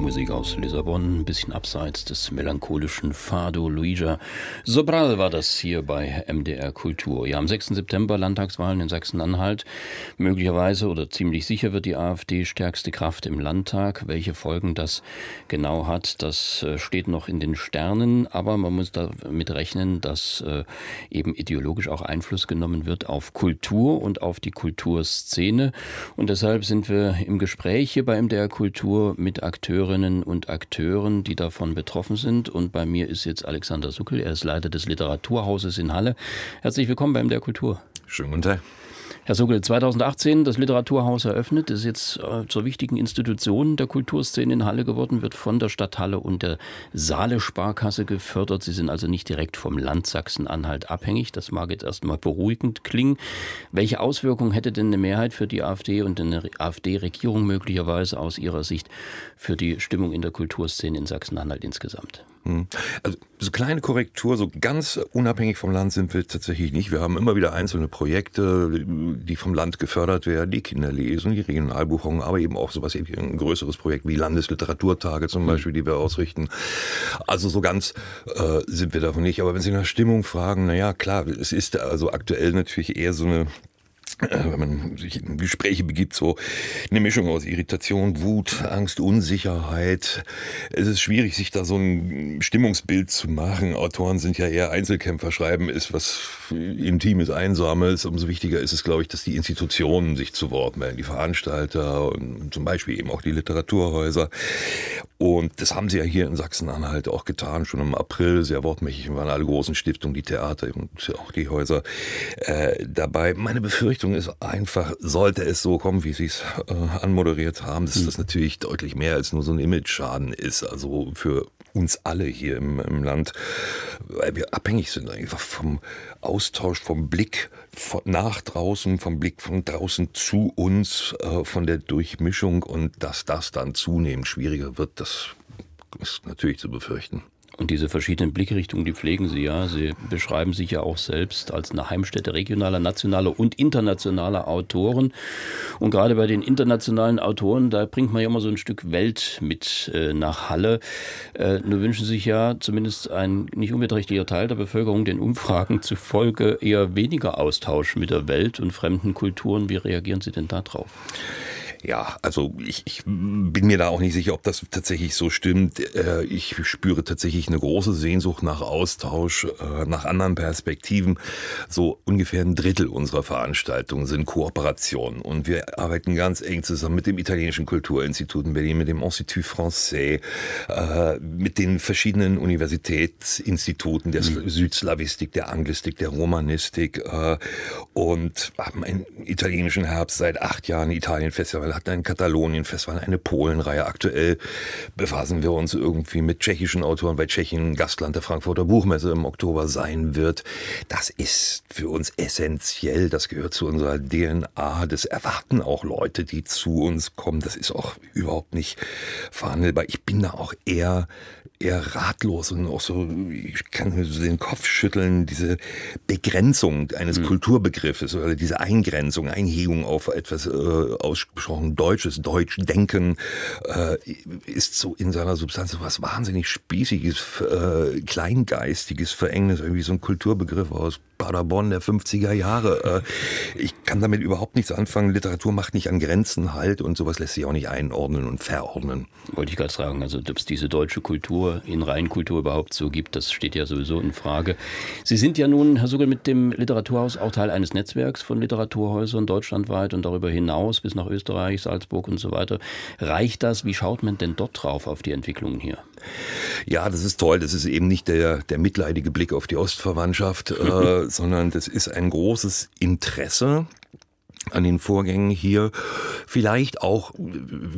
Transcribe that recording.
Musik aus Lissabon, ein bisschen abseits des melancholischen Fado. Luisa Sobral war das hier bei MDR Kultur. Ja, am 6. September Landtagswahlen in Sachsen-Anhalt. Möglicherweise oder ziemlich sicher wird die AfD stärkste Kraft im Landtag. Welche Folgen das genau hat, das steht noch in den Sternen. Aber man muss damit rechnen, dass eben ideologisch auch Einfluss genommen wird auf Kultur und auf die Kulturszene. Und deshalb sind wir im Gespräch hier bei MDR Kultur mit Akteurinnen und Akteuren, die davon betroffen sind. Und bei mir ist jetzt Alexander Suckel, er ist Leiter des Literaturhauses in Halle. Herzlich willkommen bei MDR Kultur. Schönen guten Tag. Herr Suckel, 2018 das Literaturhaus eröffnet, ist jetzt zur wichtigen Institution der Kulturszene in Halle geworden, wird von der Stadthalle und der Saale Sparkasse gefördert. Sie sind also nicht direkt vom Land Sachsen-Anhalt abhängig. Das mag jetzt erstmal beruhigend klingen. Welche Auswirkungen hätte denn eine Mehrheit für die AfD und eine AfD-Regierung möglicherweise aus Ihrer Sicht für die Stimmung in der Kulturszene in Sachsen-Anhalt insgesamt? Also so kleine Korrektur, so ganz unabhängig vom Land sind wir tatsächlich nicht. Wir haben immer wieder einzelne Projekte, die vom Land gefördert werden, die Kinderlesen, die Regionalbuchungen, aber eben auch sowas wie ein größeres Projekt wie Landesliteraturtage zum Beispiel, die wir ausrichten. Also so ganz sind wir davon nicht. Aber wenn Sie nach Stimmung fragen, naja, klar, es ist also aktuell natürlich eher so eine, wenn man sich in Gespräche begibt, so eine Mischung aus Irritation, Wut, Angst, Unsicherheit. Es ist schwierig, sich da so ein Stimmungsbild zu machen. Autoren sind ja eher Einzelkämpfer, Schreiben ist was Intimes, Einsames. Umso wichtiger ist es, glaube ich, dass die Institutionen sich zu Wort melden, die Veranstalter und zum Beispiel eben auch die Literaturhäuser. Und das haben sie ja hier in Sachsen-Anhalt auch getan, schon im April. Sehr wortmächtig waren alle großen Stiftungen, die Theater und auch die Häuser dabei. Meine Befürchtung ist einfach, sollte es so kommen, wie Sie es anmoderiert haben, dass das natürlich deutlich mehr als nur so ein Image-Schaden ist, also für uns alle hier im Land, weil wir abhängig sind einfach vom Austausch, vom Blick nach draußen, vom Blick von draußen zu uns, von der Durchmischung, und dass das dann zunehmend schwieriger wird, das ist natürlich zu befürchten. Und diese verschiedenen Blickrichtungen, die pflegen Sie ja. Sie beschreiben sich ja auch selbst als eine Heimstätte regionaler, nationaler und internationaler Autoren. Und gerade bei den internationalen Autoren, da bringt man ja immer so ein Stück Welt mit nach Halle. Nur wünschen sich ja zumindest ein nicht unbeträchtlicher Teil der Bevölkerung den Umfragen zufolge eher weniger Austausch mit der Welt und fremden Kulturen. Wie reagieren Sie denn da drauf? Ja, also ich bin mir da auch nicht sicher, ob das tatsächlich so stimmt. Ich spüre tatsächlich eine große Sehnsucht nach Austausch, nach anderen Perspektiven. So ungefähr ein Drittel unserer Veranstaltungen sind Kooperationen. Und wir arbeiten ganz eng zusammen mit dem Italienischen Kulturinstitut in Berlin, mit dem Institut Français, mit den verschiedenen Universitätsinstituten der Südslawistik, der Anglistik, der Romanistik, und haben einen italienischen Herbst seit 8 Jahren, Italien-Festival, hatten ein Katalonien-Festival, eine Polen-Reihe. Aktuell befassen wir uns irgendwie mit tschechischen Autoren, weil Tschechien Gastland der Frankfurter Buchmesse im Oktober sein wird. Das ist für uns essentiell. Das gehört zu unserer DNA. Das erwarten auch Leute, die zu uns kommen. Das ist auch überhaupt nicht verhandelbar. Ich bin da auch eher ratlos und auch so, ich kann mir so den Kopf schütteln, diese Begrenzung eines Kulturbegriffes oder diese Eingrenzung, Einhegung auf etwas ausgesprochen Deutsches, Deutschdenken, ist so in seiner Substanz so was wahnsinnig Spießiges, Kleingeistiges, Verengnis, irgendwie so ein Kulturbegriff aus Paderborn der 50er Jahre. Ich kann damit überhaupt nichts anfangen. Literatur macht nicht an Grenzen halt, und sowas lässt sich auch nicht einordnen und verordnen. Wollte ich gerade sagen, also ob es diese deutsche Kultur in Reinkultur überhaupt so gibt, das steht ja sowieso in Frage. Sie sind ja nun, Herr Suckel, mit dem Literaturhaus auch Teil eines Netzwerks von Literaturhäusern deutschlandweit und darüber hinaus bis nach Österreich, Salzburg und so weiter. Reicht das? Wie schaut man denn dort drauf auf die Entwicklungen hier? Ja, das ist toll. Das ist eben nicht der mitleidige Blick auf die Ostverwandtschaft, sondern das ist ein großes Interesse an den Vorgängen hier. Vielleicht auch